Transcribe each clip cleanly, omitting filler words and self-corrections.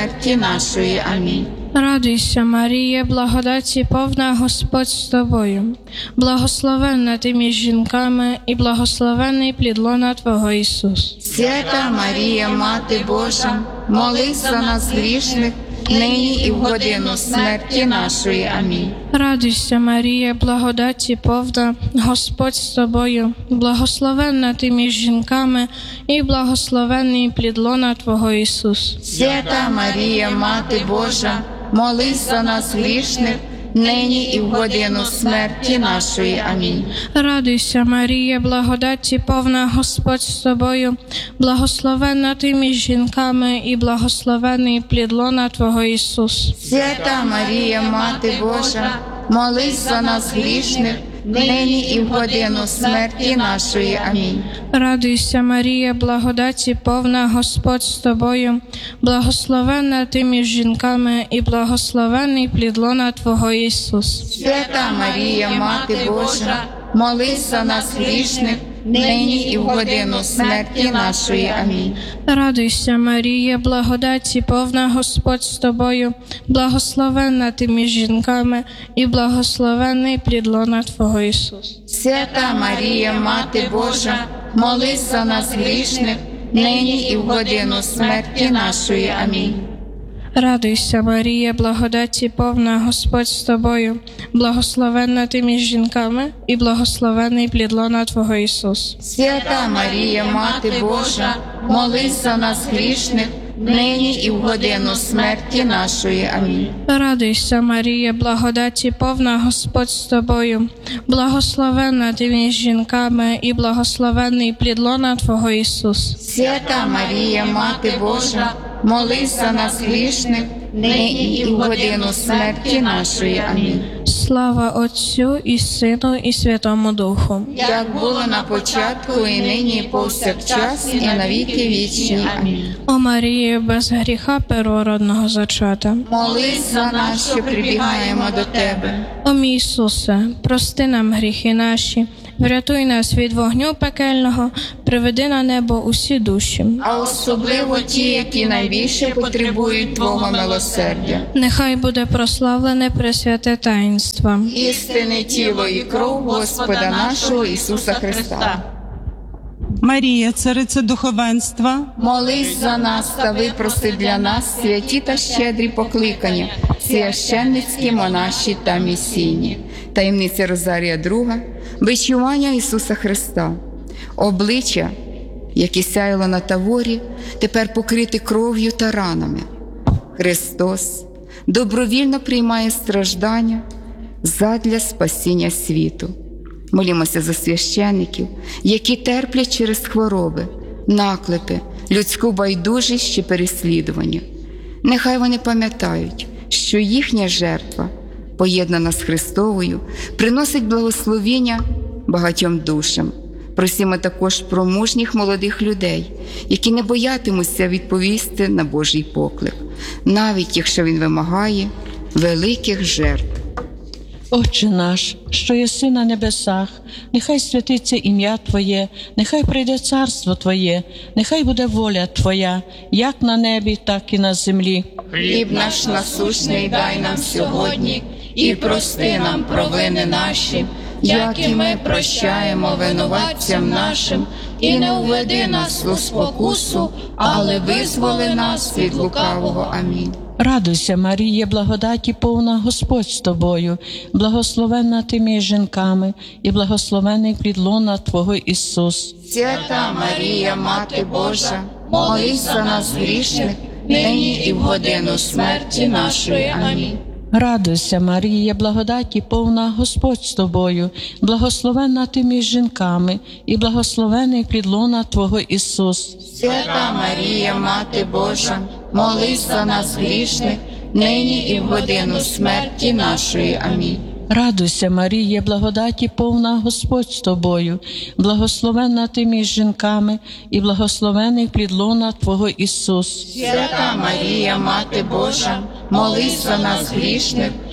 смерті нашої. Амінь. Радуйся, Марія, благодаті повна, Господь з тобою. Благословенна ти між жінками, і благословенний плід лона Твого, Ісус. Свята Марія, Мати Божа, молись за нас грішних, нині і в годину смерті нашої. Амінь. Радуйся, Марія, благодаті повна, Господь з тобою. Благословенна ти між жінками, і благословенний плід лона Твого, Ісус. Свята Марія, Мати Божа, молись за нас грішних, нині і в годину смерті нашої. Амінь. Радуйся, Марія, благодаті повна, Господь з тобою. Благословенна ти між жінками, і благословенний плід лона Твого, Ісус. Свята Марія, Мати Божа, молись за нас грішних, нині і в годину смерті нашої. Амінь. Радуйся, Марія, благодаті повна, Господь з тобою. Благословенна ти між жінками, і благословенний плід лона Твого, Ісус. Свята Марія, Мати Божа, молись за нас грішних, нині і в годину смерті нашої. Амінь. Радуйся, Марія, благодаті повна, Господь з тобою. Благословенна ти між жінками, і благословенний плід лона Твого, Ісус. Свята Марія, Мати Божа, молись за нас грішних, нині і в годину смерті нашої. Амінь. Радуйся, Марія, благодаті повна, Господь з тобою. Благословенна ти між жінками, і благословенний плід лона Твого, Ісус. Свята Марія, Мати Божа, молись за нас грішних, нині і в годину смерті нашої. Амінь. Радуйся, Марія, благодаті повна, Господь з тобою. Благословенна ти між жінками, і благословенний плід лона Твого, Ісус. Свята Марія, Мати Божа, молись за нас грішних, нині і в годину смерті нашої. Амінь. Слава Отцю і Сину, і Святому Духу. Як було на початку, і нині, і повсякчас, і на віки вічні. Амінь. О Марії, без гріха первородного зачата. Молись за нас, що прибігаємо до Тебе. О мій Ісусе, прости нам гріхи наші, врятуй нас від вогню пекельного, приведи на небо усі душі. А особливо ті, які найбільше потребують Твого милосердя. Нехай буде прославлене пресвяте таїнство. Істинне тіло і кров Господа нашого Ісуса Христа. Марія, цариця духовенства, Молись за нас та випроси для нас святі та щедрі покликання, священницькі, монаші та місійні. Таємниця Розарія II. Бичування Ісуса Христа. Обличчя, яке сяяло на Таворі, тепер покрите кров'ю та ранами. Христос добровільно приймає страждання задля спасіння світу. Молімося за священиків, які терплять через хвороби, наклепи, людську байдужість чи переслідування. Нехай вони пам'ятають, що їхня жертва, поєднана з Христовою, приносить благословіння багатьом душам. Просимо також про мужніх молодих людей, які не боятимуться відповісти на Божий поклик, навіть якщо він вимагає великих жертв. Отче наш, що єси на небесах, нехай святиться ім'я Твоє, нехай прийде царство Твоє, нехай буде воля Твоя, як на небі, так і на землі. Хліб наш насущний дай нам сьогодні, і прости нам провини наші, як і ми прощаємо винуватцям нашим, і не уведи нас у спокусу, але визволи нас від лукавого. Амінь. Радуйся, Марія, благодаті повна, Господь з тобою, благословенна ти між жінками, і благословений плід лона Твого, Ісус. Свята Марія, Мати Божа, молись за нас грішних, нині і в годину смерті нашої. Амінь. Радуйся, Марія, благодаті повна, Господь з тобою, благословенна ти між жінками, і благословений плід лона Твого, Ісус. Свята Марія, Мати Божа, молись за нас грішних, нині і в годину смерті нашої. Амінь. Радуйся, Марія, благодаті повна, Господь з тобою, благословенна ти між жінками, і благословений плід лона Твого, Ісус. Свята Марія, Мати Божа, молись за нас грішних,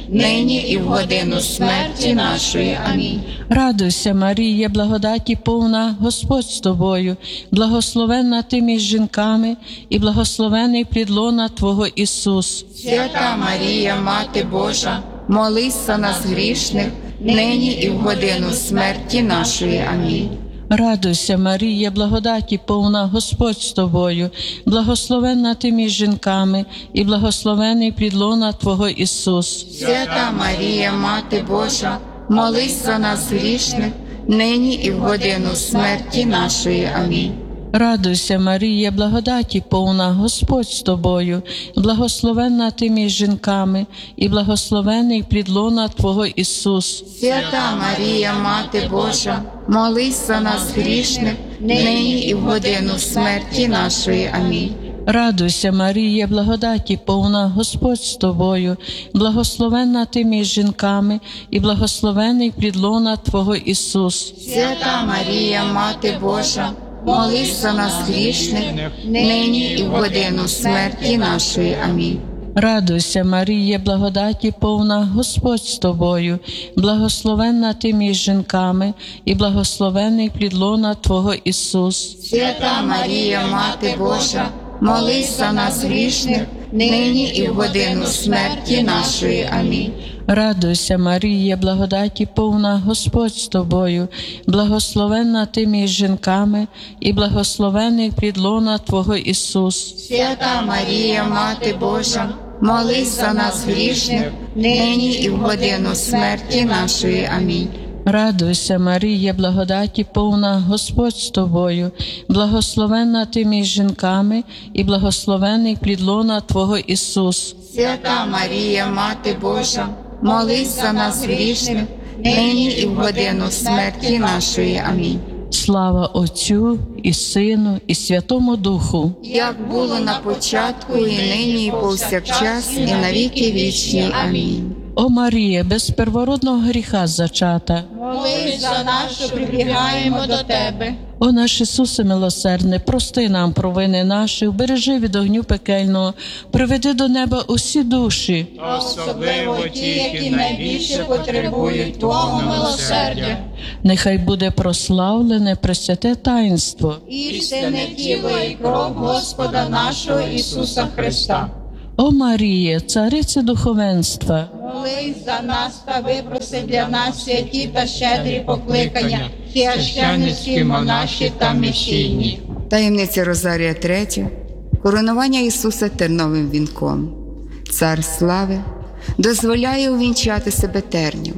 нині і в годину смерті нашої. Амінь. Радуйся, Марія, благодаті повна, Господь з тобою, благословенна ти між жінками, і благословений плід лона Твого Ісус. Свята Марія, Мати Божа, молись за нас грішних, нині і в годину смерті нашої. Амінь. Радуйся, Марія, благодаті повна, Господь з тобою, благословенна ти між жінками, і благословений плід лона Твого Ісус. Свята Марія, Мати Божа, молись за нас грішних, нині і в годину смерті нашої. Амінь. Радуйся, Марія, благодаті повна, Господь з тобою, благословенна ти між жінками, і благословений плід лона Твого Ісус. Свята Марія, Мати Божа, молись за нас грішних, нині і в годину смерті нашої. Амінь. Радуйся, Марія, благодаті повна, Господь з тобою, благословенна ти між жінками, і благословений плід лона Твого Ісус. Свята Марія, Мати Божа, молись за нас грішних, нині і в годину смерті нашої. Амінь. Радуйся, Марія, благодаті повна, Господь з тобою, благословенна ти між жінками, і благословений плід лона Твого Ісус. Свята Марія, Мати Божа, молись за нас грішних, нині і в годину смерті нашої. Амінь. Радуйся, Марія, благодаті повна, Господь з тобою, благословенна ти між жінками, і благословений плід лона Твого Ісус. Свята Марія, Мати Божа, молись за нас грішних, нині і в годину смерті нашої. Амінь. Радуйся, Марія, благодаті повна, Господь з тобою, благословенна ти між жінками, і благословений плід лона Твого Ісус. Свята Марія, Мати Божа, молись за нас грішних, нині і в годину смерті нашої. Амінь. Слава Отцю і Сину, і Святому Духу. Як було на початку, і нині, і повсякчас, і на віки вічні. Амінь. О Марія, без первородного гріха зачата, Молись за нас, що прибігаємо до Тебе. о наш Ісусе милосердне, прости нам провини наші, вбережи від огню пекельного, приведи до неба усі душі, Особливо ті, які найбільше потребують Твого милосердя. нехай буде прославлене пресвяте таїнство. Істинне тіло і кров Господа нашого Ісуса Христа. О Марія, царице духовенства, Молись за нас та випроси для нас святі та щедрі покликання, священницькі, монаші та місійні. Таємниця Розарія 3. Коронування Ісуса терновим вінком. Цар слави дозволяє увінчати себе тернем.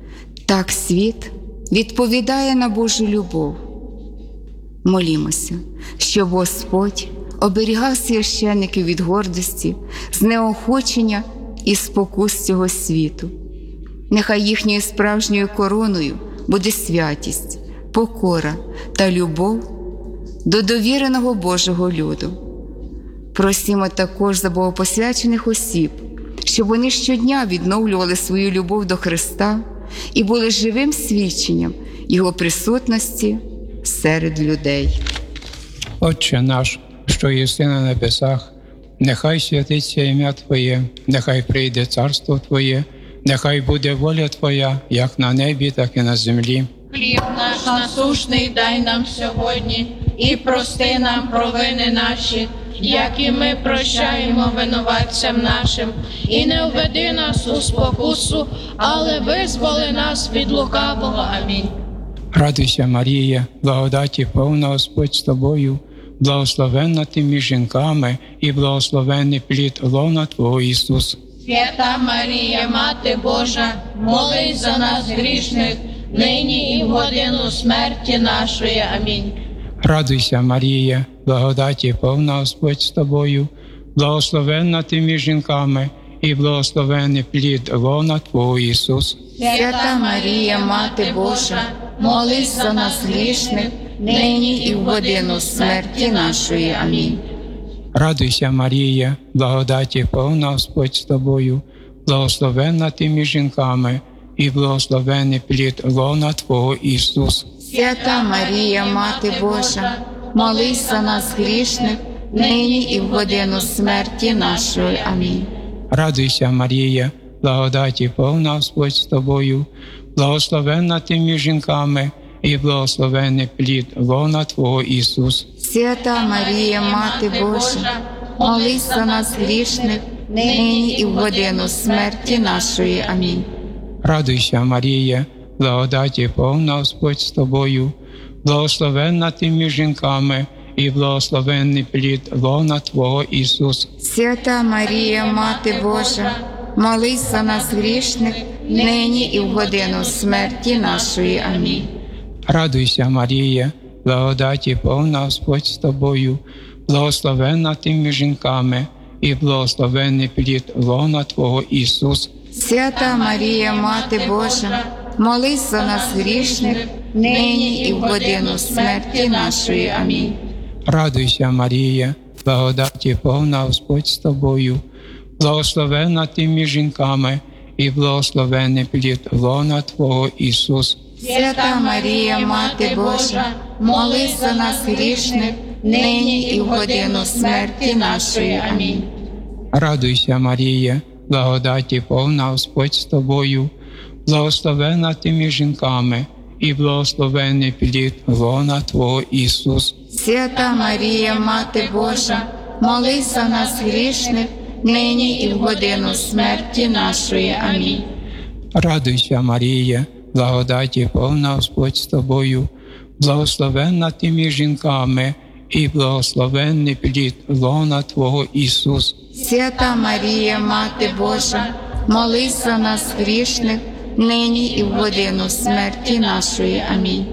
Так світ відповідає на Божу любов. Молімося, щоб Господь оберігав священиків від гордості, знеохочення і спокус цього світу. Нехай їхньою справжньою короною буде святість, покора та любов до довіреного Божого люду. Просимо також за богопосвячених осіб, щоб вони щодня відновлювали свою любов до Христа і були живим свідченням Його присутності серед людей. Отче наш, що єси на небесах, нехай святиться ім'я Твоє, нехай прийде царство Твоє, нехай буде воля Твоя, як на небі, так і на землі. Хліб наш насущний дай нам сьогодні, і прости нам провини наші, як і ми прощаємо винуватцям нашим. І не введи нас у спокусу, але визволи нас від лукавого. Амінь. Радуйся, Марія, благодаті повна Господь з тобою, благословенна ти між жінками, і благословенний плід лона Твого Ісус. Свята Марія, Мати Божа, молись за нас грішних, нині і в годину смерті нашої. Амінь. Радуйся, Марія, благодаті повна Господь з тобою, благословенна ти між жінками, і благословенний плід лона Твого Ісус. Свята Марія, Мати Божа, молись за нас грішних, нині і в годину смерті нашої. Амінь. Радуйся, Марія, благодаті повна Господь з тобою, благословенна ти між жінками, і благословенний плід лона Твого Ісус. Свята Марія, Мати Божа, молись за нас грішних, нині і в годину смерті нашої. Амінь. Радуйся, Марія, благодаті повна Господь з тобою, благословенна ти між жінками, і благословенний плід лона Твого Ісус. Свята Марія, Мати Божа, молись за нас грішних, нині і в годину смерті нашої. Амінь. Радуйся, Марія, благодаті повна Господь з тобою, благословенна ти між жінками, і благословенний плід лона Твого Ісус. Свята Марія, Мати Божа, молись за нас грішних, нині і в годину смерті нашої. Амінь. Радуйся, Марія, благодаті повна Господь з тобою, благословенна ти між жінками, і благословенний плід лона Твого Ісус. Свята Марія, Мати Божа, молись за нас грішних, нині і в годину смерті нашої. Амінь. Радуйся, Марія, благодаті повна Господь з тобою, благословенна ти між жінками, і благословенний плід лона Твого Ісус. Свята Марія, Мати Божа, молись за нас грішних, нині і в годину смерті нашої. Амінь. Радуйся, Марія, благодаті повна Господь з тобою, благословенна ти між жінками, і благословенний плід лона Твого Ісус. Свята Марія, Мати Божа, молись за нас грішних, нині і в годину смерті нашої. Амінь. Радуйся, Марія, благодаті повна Господь з тобою, благословенна ти між жінками, і благословенний плід лона Твого Ісус. Свята Марія, Мати Божа, молись за нас грішних, нині і в годину смерті нашої. Амінь.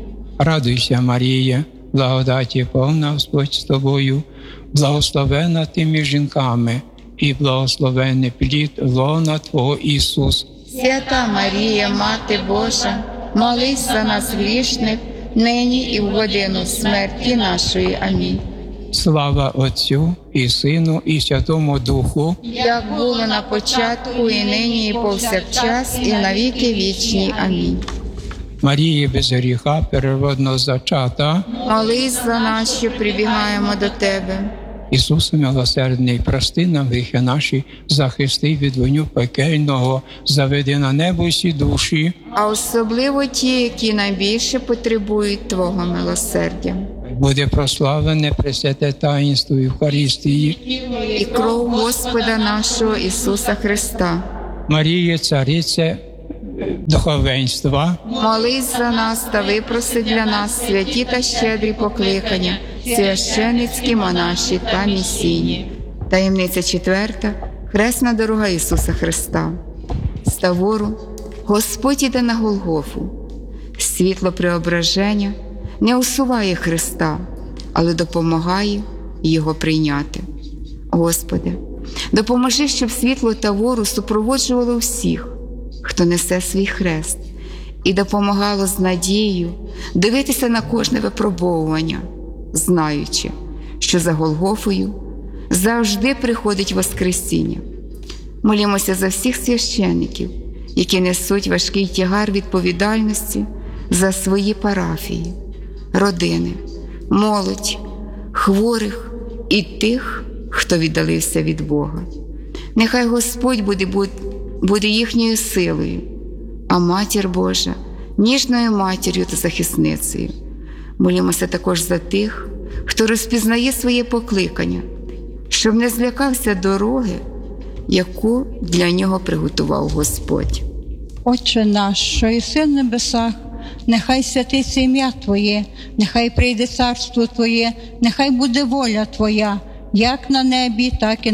Радуйся, Марія, благодаті повна Господь з тобою, благословенна ти між жінками, і благословенний плід лона Твого Ісус. Свята Марія, Мати Божа, молись за нас грішних, нині і в годину смерті нашої. Амінь. Слава Отцю і Сину, і Святому Духу, Як було на початку, і нині, і повсякчас, і на віки вічні. Амінь. Марії без гріха первородного зачата, Молись за нас, що прибігаємо до Тебе. Ісусе милосердний, прости нам гріхи наші, захисти від вогню пекельного, заведи на небо всі душі, А особливо ті, які найбільше потребують Твого милосердя. буде прославлене пресвяте таїнство Євхаристії. І кров Господа нашого Ісуса Христа. Марія, царице духовенства, Молись за нас та випроси для нас святі та щедрі покликання, священицькі, монаші та місійні. Таємниця 4. Хресна дорога Ісуса Христа. З Тавору Господь іде на Голгофу. Світло преображення не усуває Христа, але допомагає Його прийняти. Господи, допоможи, щоб світло Тавору супроводжувало всіх, хто несе свій хрест, і допомагало з надією дивитися на кожне випробовування, знаючи, що за Голгофою завжди приходить Воскресіння. Молімося за всіх священиків, які несуть важкий тягар відповідальності за свої парафії, родини, молодь, хворих і тих, хто віддалився від Бога. Нехай Господь буде їхньою силою, а Матір Божа – ніжною матір'ю та захисницею. Молімося також за тих, хто розпізнає своє покликання, щоб не злякався дороги, яку для нього приготував Господь. Отче наш, що єси в небесах, нехай святиться ім'я Твоє, нехай прийде царство Твоє, нехай буде воля Твоя, як на небі, так і